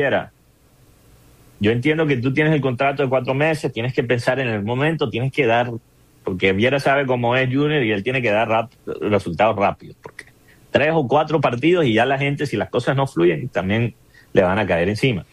Viera, yo entiendo que tú tienes el contrato de 4 meses, tienes que pensar en el momento, tienes que dar, porque Viera sabe cómo es Junior y él tiene que dar resultados rápidos, porque 3 o 4 partidos y ya la gente, si las cosas no fluyen, también le van a caer encima.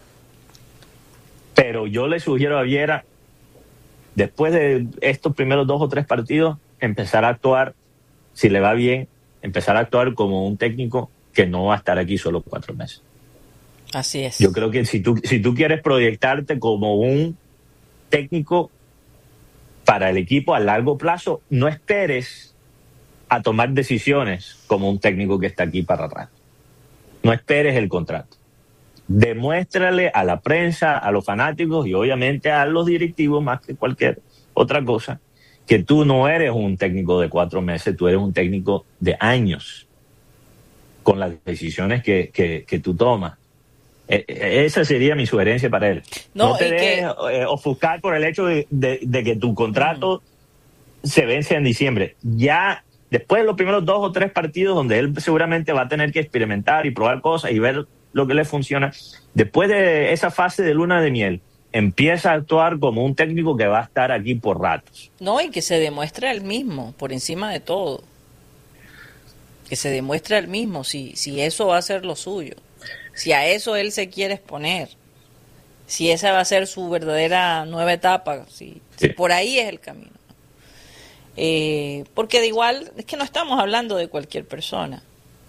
Pero yo le sugiero a Viera, después de estos primeros 2 o 3 partidos, empezar a actuar, si le va bien, empezar a actuar como un técnico que no va a estar aquí solo 4 meses. Así es. Yo creo que si tú quieres proyectarte como un técnico para el equipo a largo plazo, no esperes a tomar decisiones como un técnico que está aquí para rato. No esperes el contrato. Demuéstrale a la prensa, a los fanáticos y obviamente a los directivos más que cualquier otra cosa, que tú no eres un técnico de 4 meses, tú eres un técnico de años con las decisiones que tú tomas. Esa sería mi sugerencia para él. No te dejes ofuscar por el hecho de que tu contrato se vence en diciembre. Ya después de los primeros 2 o 3 partidos donde él seguramente va a tener que experimentar y probar cosas y ver lo que le funciona, después de esa fase de luna de miel, empieza a actuar como un técnico que va a estar aquí por ratos. No, y que se demuestre él mismo, por encima de todo. Que se demuestre él mismo, si eso va a ser lo suyo. Si a eso él se quiere exponer, si esa va a ser su verdadera nueva etapa, si por ahí es el camino. Porque de igual, es que no estamos hablando de cualquier persona.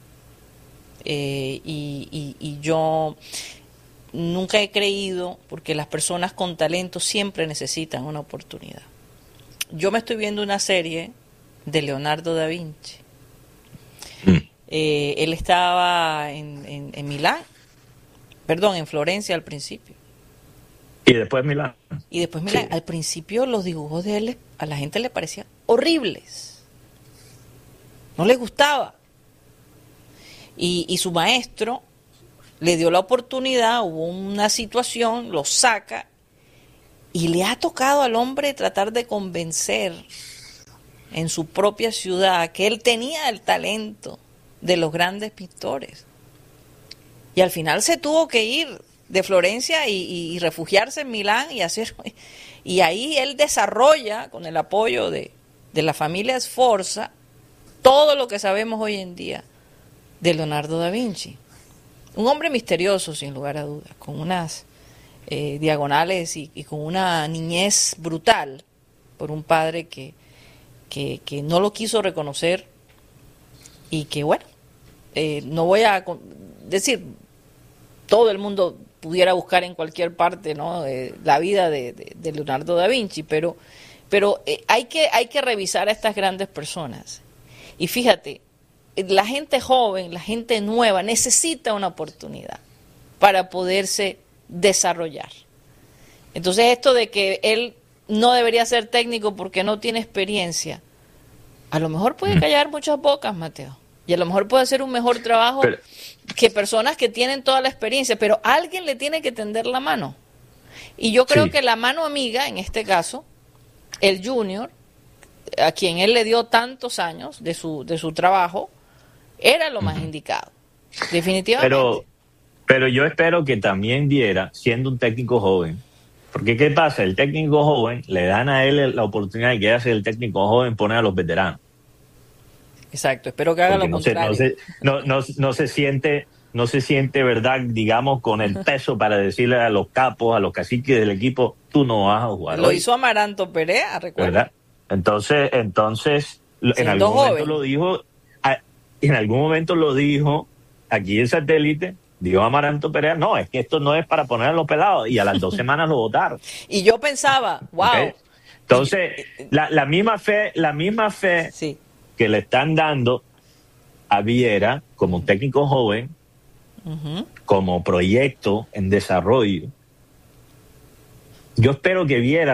Y yo nunca he creído, porque las personas con talento siempre necesitan una oportunidad. Yo me estoy viendo una serie de Leonardo da Vinci. Él estaba en Milán. Perdón, en Florencia al principio. Y después Milán. Y después Milán. Sí. Al principio los dibujos de él a la gente le parecían horribles. No les gustaba. Y su maestro le dio la oportunidad, hubo una situación, lo saca y le ha tocado al hombre tratar de convencer en su propia ciudad que él tenía el talento de los grandes pintores. Y al final se tuvo que ir de Florencia y refugiarse en Milán y ahí él desarrolla, con el apoyo de la familia Sforza, todo lo que sabemos hoy en día de Leonardo da Vinci. Un hombre misterioso, sin lugar a dudas, con unas diagonales y con una niñez brutal por un padre que no lo quiso reconocer y que, bueno, no voy a decir, todo el mundo pudiera buscar en cualquier parte, ¿no?, la vida de Leonardo da Vinci, pero hay que revisar a estas grandes personas. Y fíjate, la gente joven, la gente nueva necesita una oportunidad para poderse desarrollar. Entonces esto de que él no debería ser técnico porque no tiene experiencia, a lo mejor puede callar muchas bocas, Mateo, y a lo mejor puede hacer un mejor trabajo que personas que tienen toda la experiencia, pero alguien le tiene que tender la mano. Y yo creo que la mano amiga, en este caso, el Junior, a quien él le dio tantos años de su trabajo, era lo más indicado, definitivamente. Pero yo espero que también Viera, siendo un técnico joven, porque ¿qué pasa? El técnico joven, le dan a él la oportunidad de que hace el técnico joven poner a los veteranos. Exacto, espero que haga lo contrario. No se siente, ¿verdad?, digamos, con el peso para decirle a los capos, a los caciques del equipo, tú no vas a jugar. Lo hizo Amaranto Perea, recuerda. ¿Verdad? Entonces en algún momento lo dijo, aquí en Satélite, dijo Amaranto Perea, no, es que esto no es para poner a los pelados, y a las 2 semanas lo votaron. Y yo pensaba, wow. ¿Okay? Entonces, la misma fe que le están dando a Viera como un técnico joven, como proyecto en desarrollo, yo espero que Viera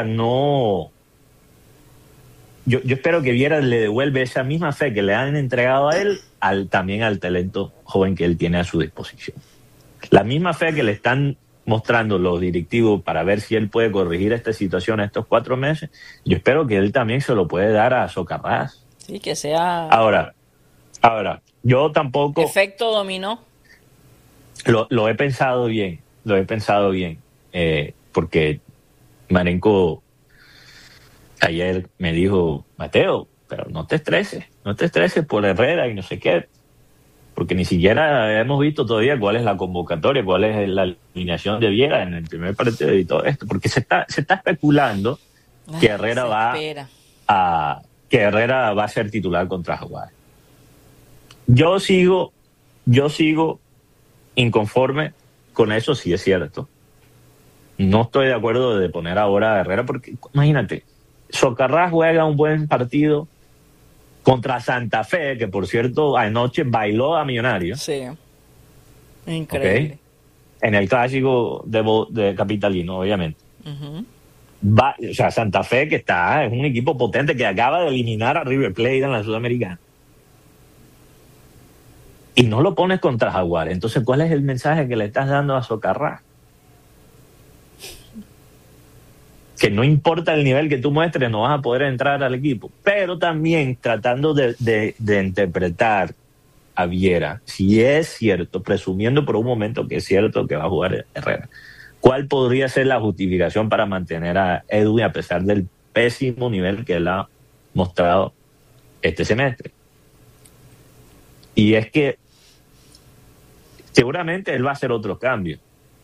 Yo espero que Viera le devuelve esa misma fe que le han entregado a él también al talento joven que él tiene a su disposición. La misma fe que le están mostrando los directivos para ver si él puede corregir esta situación estos 4 meses, yo espero que él también se lo puede dar a Socarrás. Sí, que sea... Ahora, yo tampoco... Efecto dominó. Lo he pensado bien. lo he pensado bien, porque Marenco ayer me dijo, Mateo, pero no te estreses por Herrera y no sé qué, porque ni siquiera hemos visto todavía cuál es la convocatoria, cuál es la alineación de Viera en el primer partido y todo esto, porque se está especulando que Herrera va a ser titular contra Jaguares. Yo sigo inconforme con eso, sí es cierto. No estoy de acuerdo de poner ahora a Herrera, porque imagínate, Socarrás juega un buen partido contra Santa Fe, que por cierto anoche bailó a Millonarios. Sí, increíble. ¿Okay? En el clásico de capitalino, obviamente. Uh-huh. O sea, Santa Fe es un equipo potente que acaba de eliminar a River Plate en la Sudamericana. Y no lo pones contra Jaguares. Entonces, ¿cuál es el mensaje que le estás dando a Socarrás? Que no importa el nivel que tú muestres, no vas a poder entrar al equipo. Pero también tratando de interpretar a Viera, si es cierto, presumiendo por un momento que es cierto que va a jugar Herrera, ¿cuál podría ser la justificación para mantener a Edwin a pesar del pésimo nivel que él ha mostrado este semestre? Y es que seguramente él va a hacer otros cambios.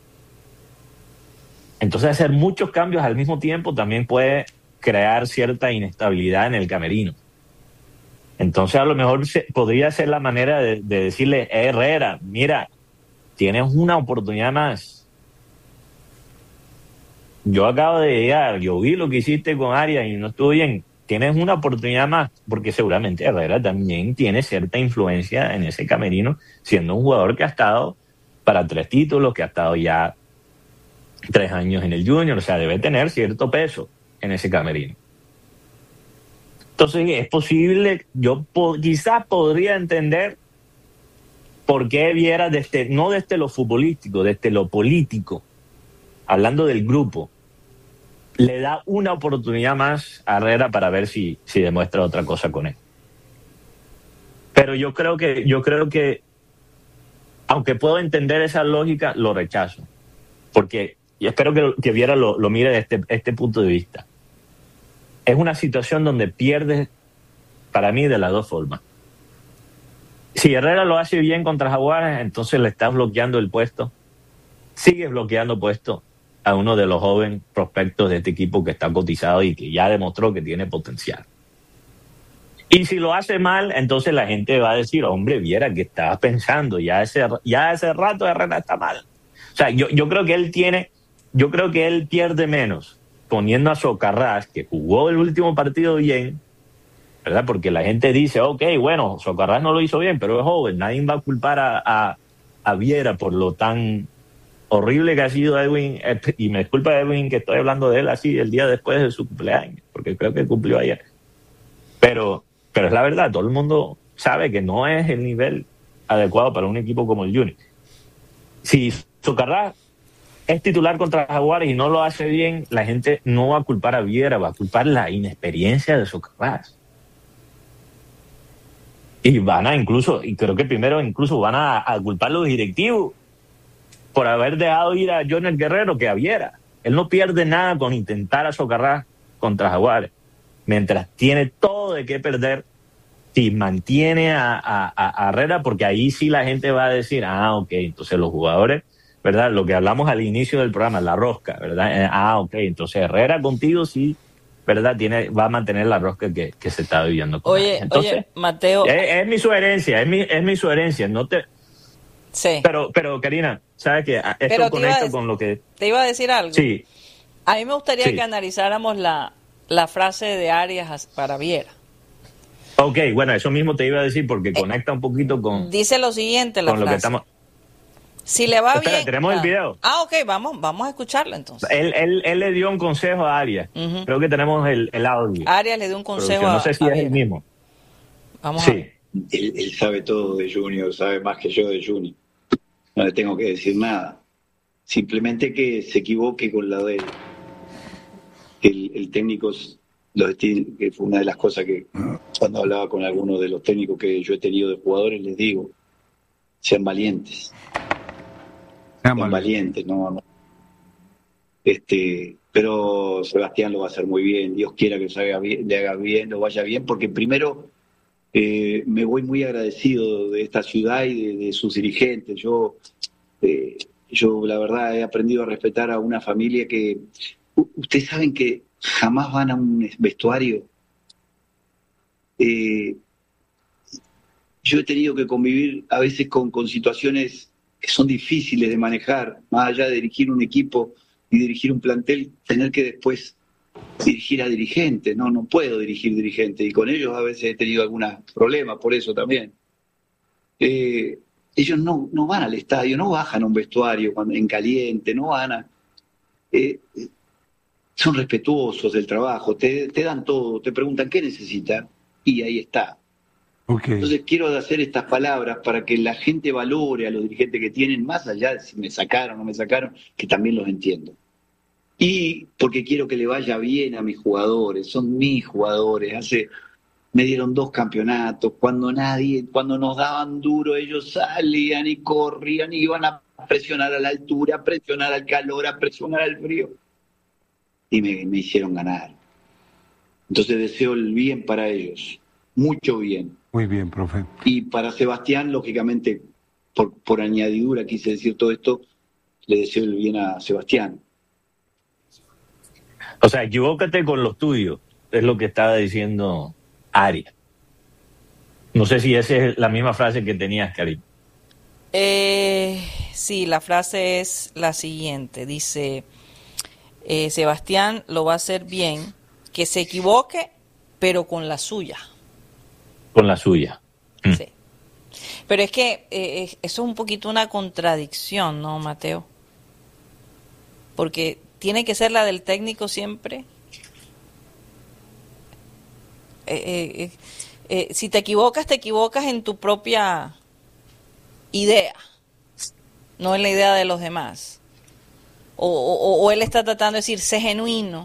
Entonces, hacer muchos cambios al mismo tiempo también puede crear cierta inestabilidad en el camerino. Entonces, a lo mejor podría ser la manera de decirle, Herrera, mira, tienes una oportunidad más. Yo acabo de llegar, yo vi lo que hiciste con Arias y no estuvo bien. Tienes una oportunidad más, porque seguramente Herrera también tiene cierta influencia en ese camerino, siendo un jugador que ha estado para 3 títulos, que ha estado ya 3 años en el Junior, o sea, debe tener cierto peso en ese camerino. Entonces, es posible, yo quizás podría entender por qué Viera, no desde lo futbolístico, desde lo político, hablando del grupo, le da una oportunidad más a Herrera para ver si demuestra otra cosa con él. Pero yo creo que, aunque puedo entender esa lógica, lo rechazo. Porque, y espero que Viera lo mire desde este punto de vista. Es una situación donde pierdes, para mí, de las dos formas. Si Herrera lo hace bien contra Jaguares, entonces le estás bloqueando el puesto. Sigues bloqueando puesto a uno de los jóvenes prospectos de este equipo que está cotizado y que ya demostró que tiene potencial. Y si lo hace mal, entonces la gente va a decir, hombre, Viera, ¿qué estabas pensando? Ya hace rato Herrera está mal. O sea, yo creo que él pierde menos poniendo a Socarrás, que jugó el último partido bien, ¿verdad? Porque la gente dice, ok, bueno, Socarrás no lo hizo bien, pero es joven, nadie va a culpar a Viera por lo tan horrible que ha sido Edwin, y me disculpa Edwin que estoy hablando de él así el día después de su cumpleaños, porque creo que cumplió ayer. Pero es la verdad, todo el mundo sabe que no es el nivel adecuado para un equipo como el Junior. Si Socarrás es titular contra Jaguares y no lo hace bien, la gente no va a culpar a Viera, va a culpar la inexperiencia de Socarrás. Y creo que primero van a culpar los directivos por haber dejado ir a Joner Guerrero que a Viera. Él no pierde nada con intentar a Socarrás contra Jaguares. Mientras tiene todo de qué perder, si mantiene a Herrera, porque ahí sí la gente va a decir, ok, entonces los jugadores, ¿verdad? Lo que hablamos al inicio del programa, la rosca, ¿verdad? Ok, entonces Herrera contigo sí, ¿verdad? Va a mantener la rosca que se está viviendo con él. Entonces, oye, Mateo. Es mi sugerencia, es mi sugerencia, no te... Sí. Pero Karina, ¿sabes qué? Esto conecta con lo que... Te iba a decir algo. Sí. A mí me gustaría que analizáramos la frase de Arias para Viera. Ok, bueno, eso mismo te iba a decir porque conecta un poquito con... Dice lo siguiente la con frase. Lo que estamos... Si le va bien... tenemos el video. Ok, vamos a escucharlo entonces. Él le dio un consejo a Arias. Uh-huh. Creo que tenemos el audio. Arias le dio un consejo no sé si es el mismo. Vamos a ver. Él sabe todo de Junior, sabe más que yo de Junior. No le tengo que decir nada. Simplemente que se equivoque con la de él. El técnico, que fue una de las cosas que cuando hablaba con algunos de los técnicos que yo he tenido de jugadores, les digo, sean valientes. son valientes, ¿no? Pero Sebastián lo va a hacer muy bien, Dios quiera que le haga bien, lo vaya bien, porque primero me voy muy agradecido de esta ciudad y de sus dirigentes. Yo la verdad he aprendido a respetar a una familia que, ustedes saben que jamás van a un vestuario. Yo he tenido que convivir a veces con situaciones que son difíciles de manejar, más allá de dirigir un equipo y dirigir un plantel, tener que después dirigir a dirigentes. No puedo dirigir dirigentes, y con ellos a veces he tenido algunos problemas por eso también. Ellos no van al estadio, no bajan a un vestuario en caliente, no van a... son respetuosos del trabajo, te dan todo, te preguntan qué necesitan, y ahí está. Okay. Entonces quiero hacer estas palabras para que la gente valore a los dirigentes que tienen, más allá de si me sacaron o no me sacaron, que también los entiendo. Y porque quiero que le vaya bien a mis jugadores, son mis jugadores. Me dieron 2 campeonatos, cuando nos daban duro, ellos salían y corrían y iban a presionar a la altura, a presionar al calor, a presionar al frío. Y me hicieron ganar. Entonces deseo el bien para ellos, mucho bien. Muy bien, profe. Y para Sebastián, lógicamente, por añadidura quise decir todo esto, le deseo el bien a Sebastián. O sea, equivócate con los tuyos, es lo que estaba diciendo Arias. No sé si esa es la misma frase que tenías, Karim. Sí, la frase es la siguiente. Dice, Sebastián lo va a hacer bien, que se equivoque, pero con la suya. Con la suya. Sí. Pero es que eso es un poquito una contradicción, ¿no, Mateo? Porque tiene que ser la del técnico siempre. Si te equivocas en tu propia idea, no en la idea de los demás. O él está tratando de decir, sé genuino.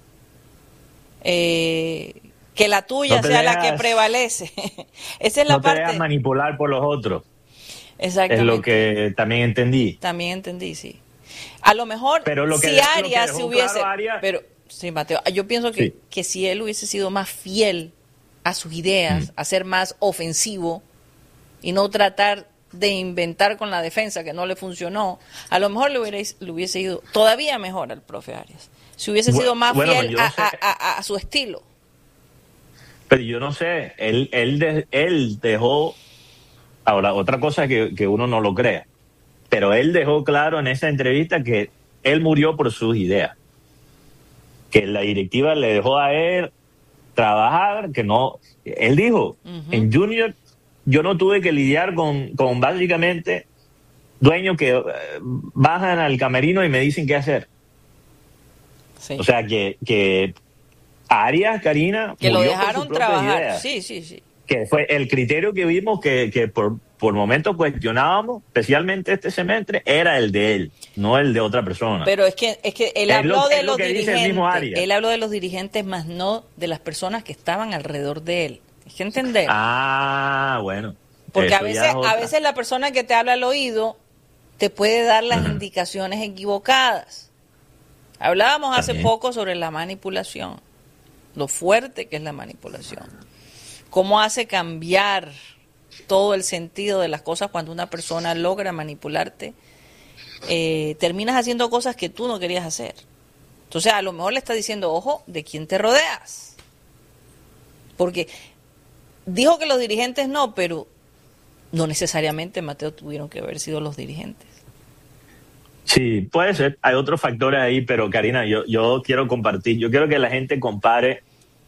Que la tuya sea la que prevalece. Esa es la parte. No te dejas manipular por los otros. Exactamente. Es lo que también entendí. También entendí, sí. A lo mejor, si Arias se hubiese... Pero, sí, Mateo, yo pienso que si él hubiese sido más fiel a sus ideas, a ser más ofensivo y no tratar de inventar con la defensa que no le funcionó, a lo mejor le hubiese ido todavía mejor al profe Arias. Si hubiese sido más fiel a su estilo. Pero yo no sé, él dejó, ahora otra cosa que uno no lo crea, pero él dejó claro en esa entrevista que él murió por sus ideas, que la directiva le dejó a él trabajar, que no, él dijo, en Junior yo no tuve que lidiar con básicamente dueños que bajan al camerino y me dicen qué hacer. Sí. O sea que Arias, Karina, que lo dejaron trabajar. Ideas, sí. Que fue el criterio que vimos que por momentos cuestionábamos, especialmente este semestre, era el de él, no el de otra persona. Pero es que él habló de los dirigentes. Él habló de los dirigentes, más no de las personas que estaban alrededor de él. Hay que entender. Ah, bueno. Porque a veces la persona que te habla al oído te puede dar las indicaciones equivocadas. Hablábamos hace poco sobre la manipulación, lo fuerte que es la manipulación, cómo hace cambiar todo el sentido de las cosas cuando una persona logra manipularte. Terminas haciendo cosas que tú no querías hacer. Entonces a lo mejor le está diciendo, ojo, de quién te rodeas. Porque dijo que los dirigentes no, pero no necesariamente, Mateo, tuvieron que haber sido los dirigentes. Sí, puede ser. Hay otros factores ahí, pero Karina, yo quiero compartir, yo quiero que la gente compare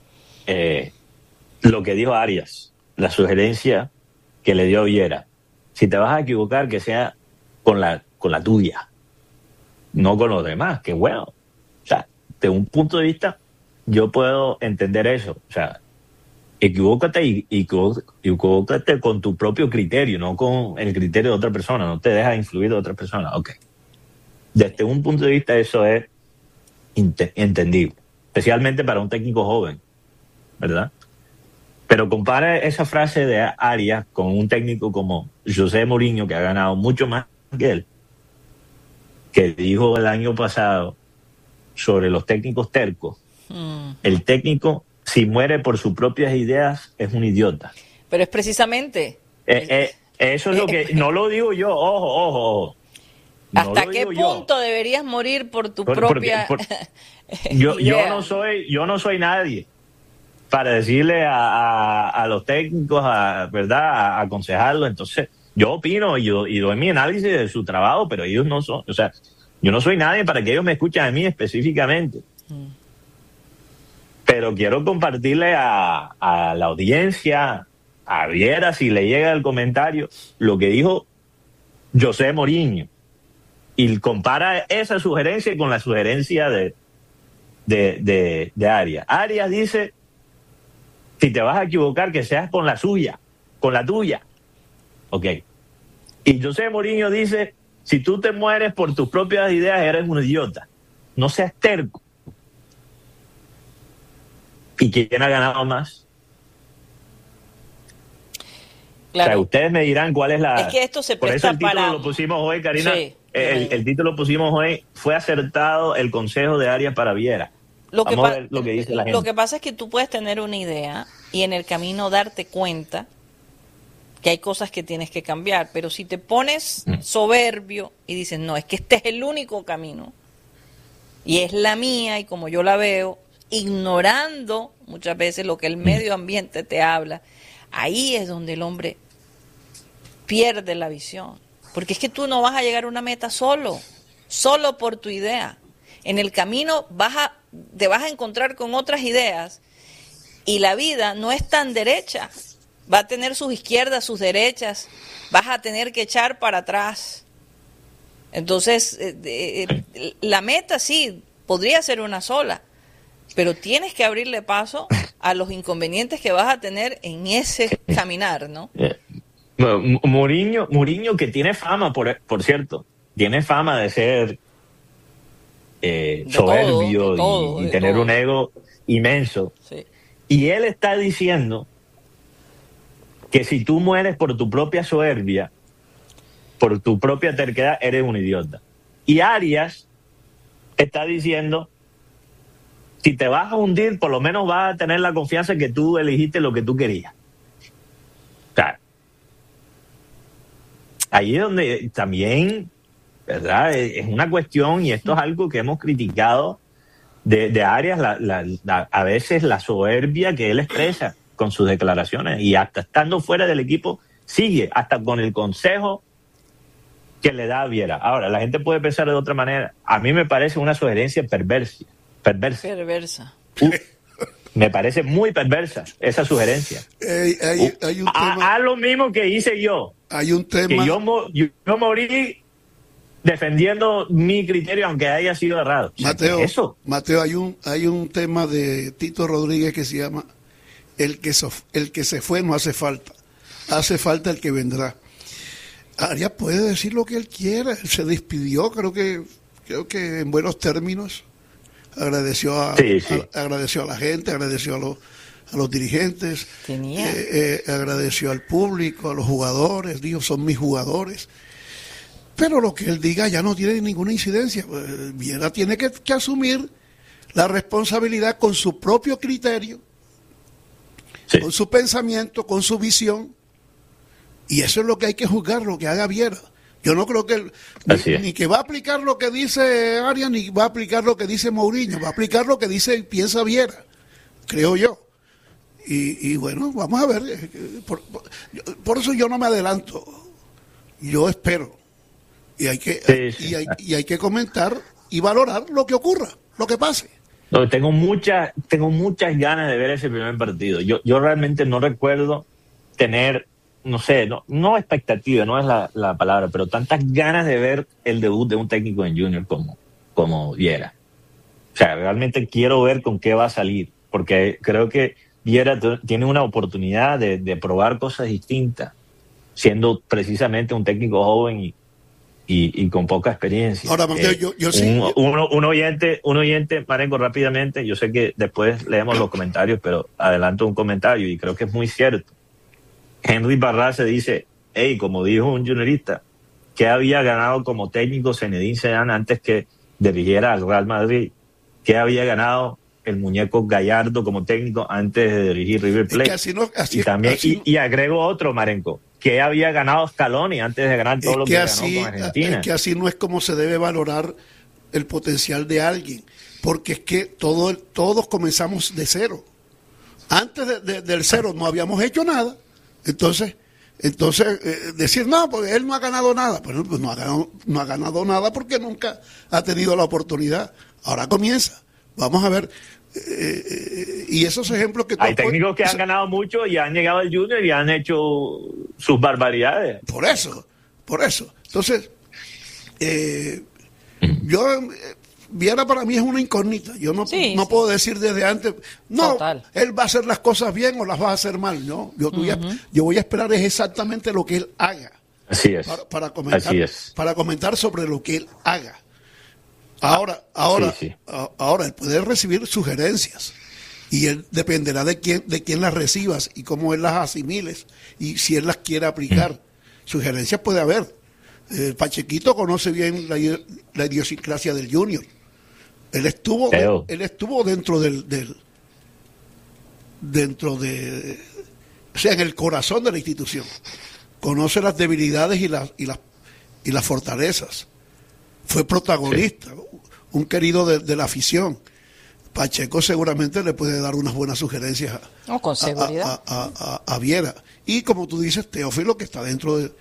lo que dijo Arias, la sugerencia que le dio Viera. Si te vas a equivocar, que sea con la tuya, no con los demás, que bueno. O sea, de un punto de vista, yo puedo entender eso. O sea, equivócate y equivócate con tu propio criterio, no con el criterio de otra persona, no te dejas influir de otra persona. Ok. Desde un punto de vista eso es entendible, especialmente para un técnico joven, ¿verdad? Pero compara esa frase de Arias con un técnico como José Mourinho, que ha ganado mucho más que él. que dijo el año pasado sobre los técnicos tercos. El técnico, si muere por sus propias ideas, es un idiota. Pero es precisamente... Eso es lo que... No lo digo yo, ojo. No ¿Hasta qué punto deberías morir por tu propia yo idea? Yo no soy nadie para decirle a los técnicos, ¿verdad? A aconsejarlos. Entonces, yo opino y doy mi análisis de su trabajo, pero ellos no son... O sea, yo no soy nadie para que ellos me escuchen a mí específicamente. Pero quiero compartirle a la audiencia, a Viera, si le llega el comentario, lo que dijo José Mourinho. Y compara esa sugerencia con la sugerencia de Arias. Arias dice, si te vas a equivocar, que seas con la suya, con la tuya. Ok. Y José Mourinho dice, si tú te mueres por tus propias ideas, eres un idiota. No seas terco. ¿Y quién ha ganado más? Claro. O sea, ustedes me dirán cuál es la... Es que esto se Por presta eso el título para... lo pusimos hoy, Karina. Sí, el título lo pusimos hoy, fue acertado el consejo de Arias para Viera. Vamos a ver lo que dice la gente. Lo que pasa es que tú puedes tener una idea y en el camino darte cuenta que hay cosas que tienes que cambiar, pero si te pones soberbio y dices, no, es que este es el único camino y es la mía y como yo la veo, ignorando muchas veces lo que el medio ambiente te habla, ahí es donde el hombre pierde la visión. Porque es que tú no vas a llegar a una meta solo por tu idea. En el camino te vas a encontrar con otras ideas y la vida no es tan derecha. Va a tener sus izquierdas, sus derechas, vas a tener que echar para atrás. Entonces, la meta sí, podría ser una sola, pero tienes que abrirle paso a los inconvenientes que vas a tener en ese caminar, ¿no? Mourinho, que tiene fama, por cierto, tiene fama de ser soberbio y tener un ego inmenso. Sí. Y él está diciendo que si tú mueres por tu propia soberbia, por tu propia terquedad, eres un idiota. Y Arias está diciendo, si te vas a hundir, por lo menos vas a tener la confianza que tú elegiste lo que tú querías. O sea, ahí es donde también, ¿verdad? Es una cuestión, y esto es algo que hemos criticado de Arias, a veces la soberbia que él expresa con sus declaraciones, y hasta estando fuera del equipo, sigue, hasta con el consejo que le da a Viera. Ahora, la gente puede pensar de otra manera. A mí me parece una sugerencia perversa. Me parece muy perversa esa sugerencia. Hay un tema, haz lo mismo que hice yo. Hay un tema. Que yo morí defendiendo mi criterio, aunque haya sido errado. Mateo, hay un tema de Tito Rodríguez que se llama el que se fue no hace falta. Hace falta el que vendrá. Arias puede decir lo que él quiera. Él se despidió, creo que en buenos términos. Agradeció a la gente, agradeció a los dirigentes, agradeció al público, a los jugadores, dijo, son mis jugadores. Pero lo que él diga ya no tiene ninguna incidencia. Viera tiene que asumir la responsabilidad con su propio criterio, con su pensamiento, con su visión. Y eso es lo que hay que juzgar, lo que haga Viera. Yo no creo que ni que va a aplicar lo que dice Arias, ni va a aplicar lo que dice Mourinho, va a aplicar lo que piensa Viera, creo yo. Y bueno, vamos a ver. Por eso yo no me adelanto. Yo espero. Y hay que comentar y valorar lo que ocurra, lo que pase. No, tengo muchas ganas de ver ese primer partido. Yo realmente no recuerdo tener, no sé, no expectativa, no es la palabra, pero tantas ganas de ver el debut de un técnico en Junior como Viera. O sea, realmente quiero ver con qué va a salir, porque creo que Viera tiene una oportunidad de probar cosas distintas, siendo precisamente un técnico joven y con poca experiencia. Ahora, Mateo, yo sí. Un oyente, Marengo, rápidamente, yo sé que después leemos los comentarios, pero adelanto un comentario y creo que es muy cierto. Henry Barraza dice, como dijo un juniorista, ¿Qué había ganado como técnico Zinedine Zidane antes que dirigiera al Real Madrid? ¿Qué había ganado el muñeco Gallardo como técnico antes de dirigir River Plate? Y también, y agrego otro, Marenco. ¿Qué había ganado Scaloni antes de ganar todo lo que ganó con Argentina? Es que así no es como se debe valorar el potencial de alguien, porque es que todos comenzamos de cero. Antes del cero no habíamos hecho nada. Entonces decir, no, porque él no ha ganado nada. Pues no ha ganado nada porque nunca ha tenido la oportunidad. Ahora comienza. Vamos a ver. Y esos ejemplos que... Hay técnicos que han ganado mucho y han llegado al Junior y han hecho sus barbaridades. Por eso. Entonces, yo... Viera para mí es una incógnita. Yo no puedo decir desde antes, no, total, él va a hacer las cosas bien o las va a hacer mal. No, yo voy a esperar es exactamente lo que él haga. Así es. Para comentar sobre lo que él haga. Ahora él puede recibir sugerencias y él dependerá de quién las recibas y cómo él las asimiles y si él las quiere aplicar. Sugerencias puede haber. Pachequito conoce bien la idiosincrasia del Junior. Él estuvo dentro o sea, en el corazón de la institución. Conoce las debilidades y las fortalezas. Fue protagonista, un querido de la afición. Pacheco seguramente le puede dar unas buenas sugerencias con seguridad a Viera. Y como tú dices, Teófilo, que está dentro de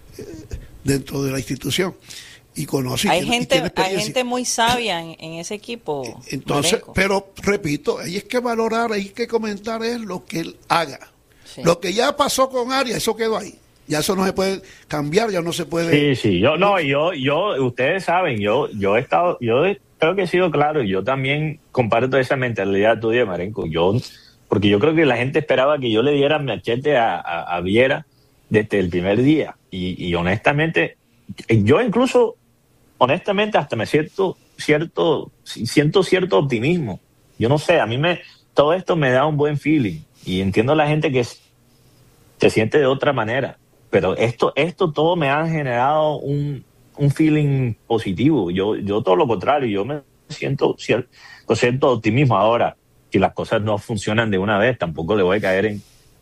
la institución y conoce hay gente muy sabia en ese equipo. Entonces, Marenco. Pero repito, hay que valorar, hay que comentar es lo que él haga. Sí. Lo que ya pasó con Arias, eso quedó ahí. Ya eso no se puede cambiar, ya no se puede. Sí, yo ustedes saben, yo creo que he sido claro, y yo también comparto esa mentalidad tuya, Marenco. Porque yo creo que la gente esperaba que yo le diera machete a Viera desde el primer día. Y honestamente, yo incluso, hasta me siento cierto optimismo. Yo no sé, todo esto me da un buen feeling. Y entiendo a la gente que se siente de otra manera. Pero esto todo me ha generado un feeling positivo. Yo todo lo contrario, yo me siento optimismo. Ahora, si las cosas no funcionan de una vez, tampoco le voy a caer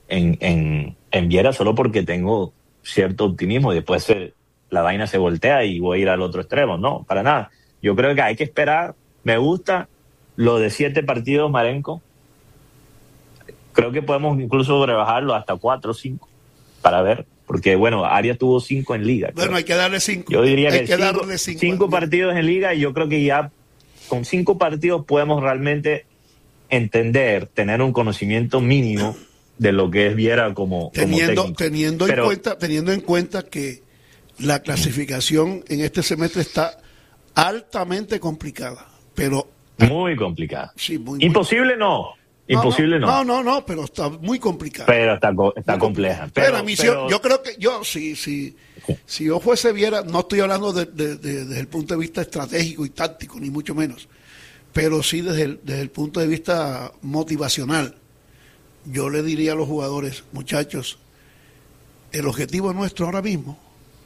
en Viera solo porque tengo cierto optimismo y después la vaina se voltea y voy a ir al otro extremo. No, para nada. Yo creo que hay que esperar. Me gusta lo de 7 partidos, Marenco. Creo que podemos incluso rebajarlo hasta 4 o 5 para ver. Porque, bueno, Arias tuvo 5 en liga. Bueno, hay que darle 5. Yo diría que 5 partidos en liga, y yo creo que ya con 5 partidos podemos realmente entender, tener un conocimiento mínimo de lo que es Viera como técnico. Teniendo en cuenta que la clasificación en este semestre está altamente complicada, pero muy complicada. Sí, imposible no. Imposible no. No, pero está muy complicada. Pero está compleja. Pero yo creo que si yo fuese Viera, no estoy hablando desde el punto de vista estratégico y táctico, ni mucho menos, pero sí desde el punto de vista motivacional. Yo le diría a los jugadores, muchachos, el objetivo nuestro ahora mismo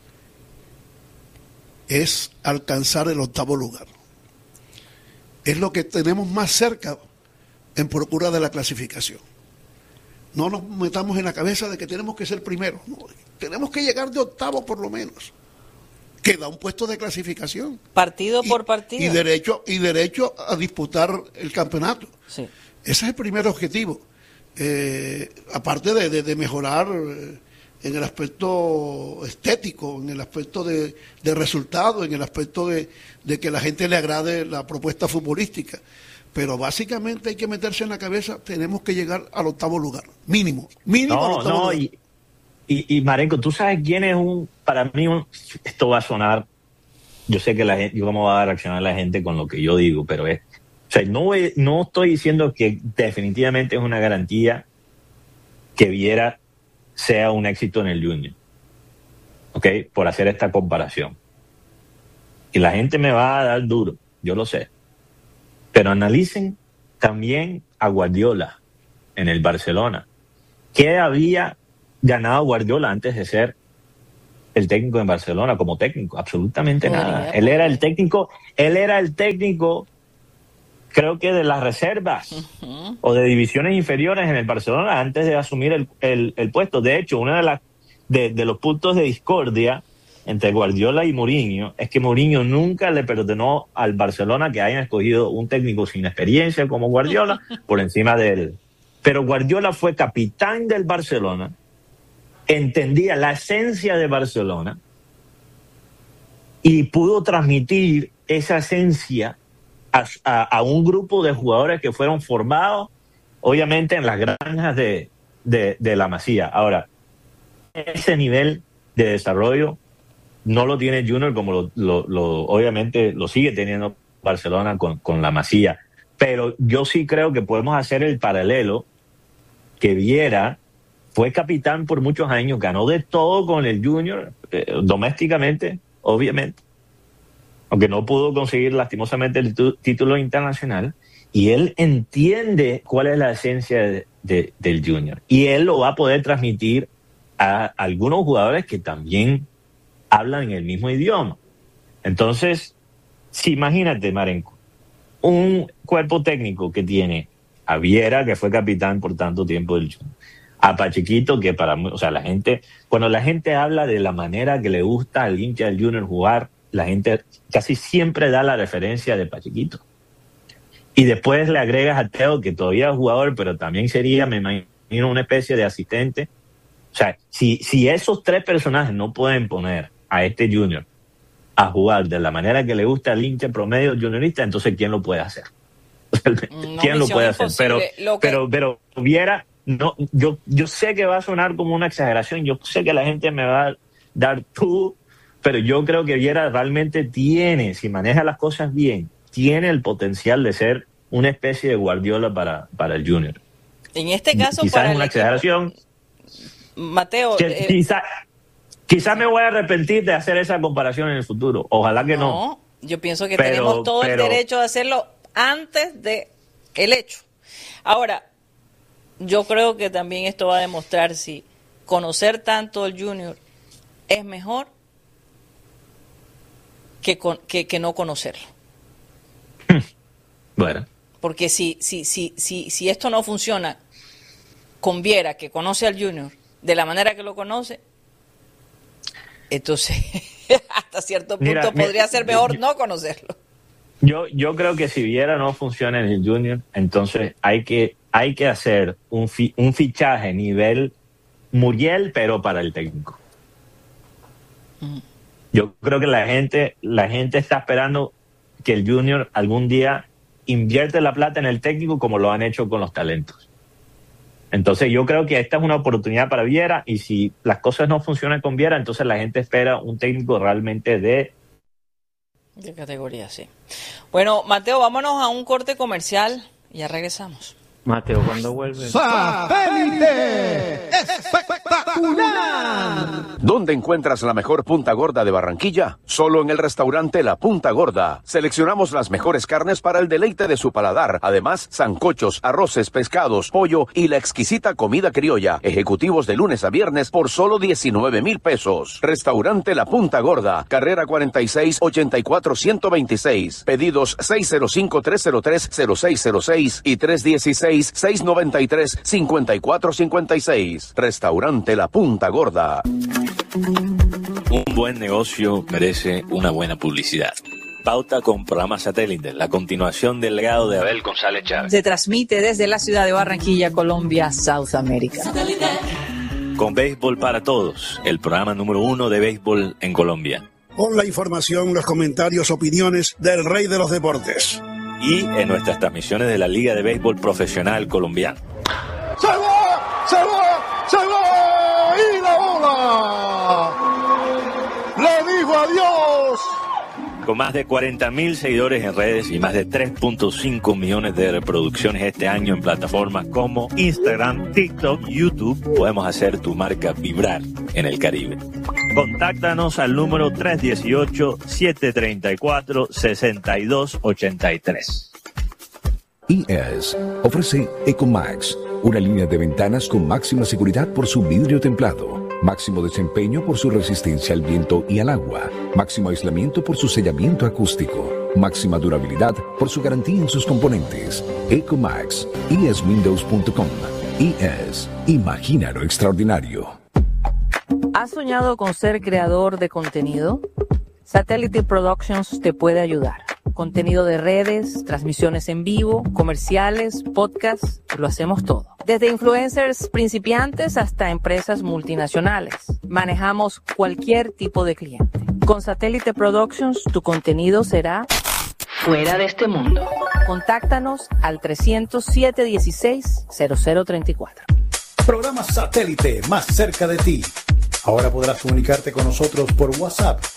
es alcanzar el 8º lugar. Es lo que tenemos más cerca en procura de la clasificación. No nos metamos en la cabeza de que tenemos que ser primeros. No, tenemos que llegar de 8º por lo menos. Que da un puesto de clasificación. Partido por partido. Y derecho a disputar el campeonato. Sí. Ese es el primer objetivo. Aparte de mejorar en el aspecto estético, en el aspecto de resultado, en el aspecto de que la gente le agrade la propuesta futbolística. Pero básicamente hay que meterse en la cabeza, tenemos que llegar al 8º lugar, mínimo al 8º lugar. Y Marenco, tú sabes quién es para mí esto va a sonar, yo sé que la gente, yo cómo va a reaccionar la gente con lo que yo digo, pero no estoy diciendo que definitivamente es una garantía que Viera sea un éxito en el Junior, ¿ok? Por hacer esta comparación. Y la gente me va a dar duro, yo lo sé. Pero analicen también a Guardiola en el Barcelona. ¿Qué había ganado Guardiola antes de ser el técnico en Barcelona como técnico? Absolutamente nada. Él era el técnico, creo que de las reservas o de divisiones inferiores en el Barcelona antes de asumir el puesto. De hecho, uno de los puntos de discordia entre Guardiola y Mourinho es que Mourinho nunca le perdonó al Barcelona que hayan escogido un técnico sin experiencia como Guardiola por encima de él. Pero Guardiola fue capitán del Barcelona, entendía la esencia de Barcelona y pudo transmitir esa esencia a un grupo de jugadores que fueron formados, obviamente, en las granjas de la Masía. Ahora, ese nivel de desarrollo no lo tiene Junior como obviamente lo sigue teniendo Barcelona con la Masía. Pero yo sí creo que podemos hacer el paralelo que Viera fue capitán por muchos años, ganó de todo con el Junior, domésticamente, obviamente, aunque no pudo conseguir lastimosamente el título internacional, y él entiende cuál es la esencia del Junior. Y él lo va a poder transmitir a algunos jugadores que también hablan en el mismo idioma. Entonces, si imagínate, Marenco, un cuerpo técnico que tiene a Viera, que fue capitán por tanto tiempo del Junior, a Pachequito, que la gente, cuando la gente habla de la manera que le gusta al hincha del Junior jugar, la gente casi siempre da la referencia de Pachequito. Y después le agregas a Teo, que todavía es jugador, pero también sería, me imagino, una especie de asistente. O sea, si esos tres personajes no pueden poner a este Junior a jugar de la manera que le gusta al hincha promedio juniorista, entonces ¿quién lo puede hacer? ¿Quién lo puede hacer? Pero Viera, no, yo sé que va a sonar como una exageración, yo sé que la gente me va a dar tú, pero yo creo que Viera realmente tiene, si maneja las cosas bien, tiene el potencial de ser una especie de Guardiola para el Junior. En este caso, quizás para es una exageración. Mateo, quizás me voy a arrepentir de hacer esa comparación en el futuro. Ojalá que no. No, yo pienso que tenemos todo el derecho de hacerlo antes de el hecho. Ahora, yo creo que también esto va a demostrar si conocer tanto el Junior es mejor que no conocerlo. Bueno. Porque si esto no funciona con Viera, que conoce al Junior de la manera que lo conoce, entonces hasta cierto punto podría ser mejor no conocerlo. Yo creo que si Viera no funciona en el Junior, entonces hay que hacer un fichaje nivel Muriel, pero para el técnico. Yo creo que la gente está esperando que el Junior algún día invierte la plata en el técnico como lo han hecho con los talentos. Entonces yo creo que esta es una oportunidad para Viera, y si las cosas no funcionan con Viera, entonces la gente espera un técnico realmente de categoría, sí. Bueno, Mateo, vámonos a un corte comercial y ya regresamos. Mateo, ¿cuándo vuelve? ¡Satélite espectacular! ¿Dónde encuentras la mejor punta gorda de Barranquilla? Solo en el restaurante La Punta Gorda. Seleccionamos las mejores carnes para el deleite de su paladar. Además, sancochos, arroces, pescados, pollo y la exquisita comida criolla. Ejecutivos de lunes a viernes por solo 19,000 pesos. Restaurante La Punta Gorda. Carrera 46 84 126. Pedidos 605-303-0606 y 316-693-5456. Restaurante La Punta Gorda. Un buen negocio merece una buena publicidad. Pauta con programa Satélite, la continuación del legado de Abel González Chávez. Se transmite desde la ciudad de Barranquilla, Colombia, South America. Con Béisbol para Todos, el programa número 1 de béisbol en Colombia. Con la información, los comentarios, opiniones del rey de los deportes. Y en nuestras transmisiones de la Liga de Béisbol Profesional Colombiana. ¡Se va! ¡Se va! ¡Se va! ¡Y la bola! ¡Le dijo adiós! Con más de 40,000 seguidores en redes y más de 3.5 millones de reproducciones este año en plataformas como Instagram, TikTok, YouTube, podemos hacer tu marca vibrar en el Caribe. Contáctanos al número 318-734-6283. IES ofrece EcoMax, una línea de ventanas con máxima seguridad por su vidrio templado. Máximo desempeño por su resistencia al viento y al agua. Máximo aislamiento por su sellamiento acústico. Máxima durabilidad por su garantía en sus componentes. Ecomax. eswindows.com. ES. Imagina lo extraordinario. ¿Has soñado con ser creador de contenido? Satellite Productions te puede ayudar. Contenido de redes, transmisiones en vivo, comerciales, podcasts, lo hacemos todo. Desde influencers principiantes hasta empresas multinacionales. Manejamos cualquier tipo de cliente. Con Satellite Productions, tu contenido será fuera de este mundo. Contáctanos al 300-716-0034. Programa Satélite más cerca de ti. Ahora podrás comunicarte con nosotros por WhatsApp